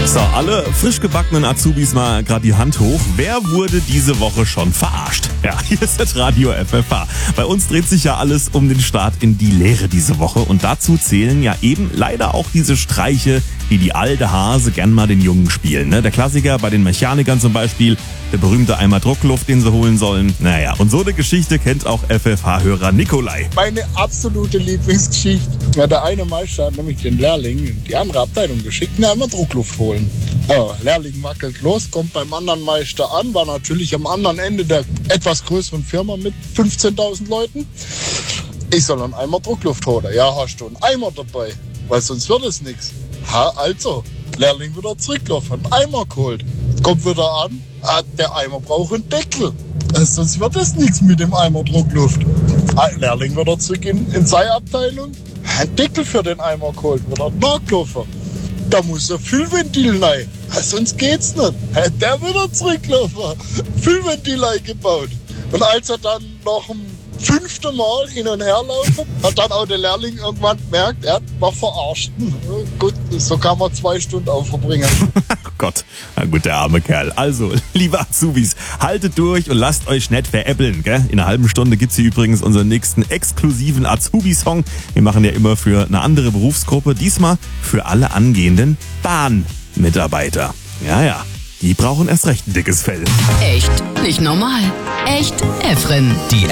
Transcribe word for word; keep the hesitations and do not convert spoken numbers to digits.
So, alle frisch gebackenen Azubis mal gerade die Hand hoch. Wer wurde diese Woche schon verarscht? Ja, hier ist das Radio F F H. Bei uns dreht sich ja alles um den Start in die Lehre diese Woche. Und dazu zählen ja eben leider auch diese Streiche, die die alte Hase gern mal den Jungen spielen. Ne? Der Klassiker bei den Mechanikern zum Beispiel, der berühmte Eimer Druckluft, den sie holen sollen. Naja, und so eine Geschichte kennt auch F F H-Hörer Nikolai. Meine absolute Lieblingsgeschichte. Ja, der eine Meister hat nämlich den Lehrling in die andere Abteilung geschickt, einen Eimer Druckluft holen. Ja, Lehrling wackelt los, kommt beim anderen Meister an, war natürlich am anderen Ende der etwas größeren Firma mit fünfzehntausend Leuten. Ich soll einen Eimer Druckluft holen. Ja, hast du einen Eimer dabei? Weil sonst wird es nichts. Ha, also, Lehrling wieder zurückgelaufen, einen Eimer geholt. Kommt wieder an, ah, der Eimer braucht einen Deckel. Also, sonst wird es nichts mit dem Eimer Druckluft. Ah, Lehrling wieder zurück in, in seine Abteilung, einen Deckel für den Eimer geholt, wieder nachgelaufen. Da muss ein Füllventil rein, sonst geht's nicht. Der wieder zurückgelaufen, Füllventil eingebaut. Und als er dann noch ein fünfte Mal hin und her laufen, hat dann auch der Lehrling irgendwann gemerkt, er war verarscht. Gut, so kann man zwei Stunden aufverbringen. Oh Gott, na gut, der arme Kerl. Also, liebe Azubis, haltet durch und lasst euch nicht veräppeln. Gell? In einer halben Stunde gibt's hier übrigens unseren nächsten exklusiven Azubi-Song. Wir machen ja immer für eine andere Berufsgruppe, diesmal für alle angehenden Bahnmitarbeiter. Ja, ja, die brauchen erst recht ein dickes Fell. Echt nicht normal. Echt Efren. Die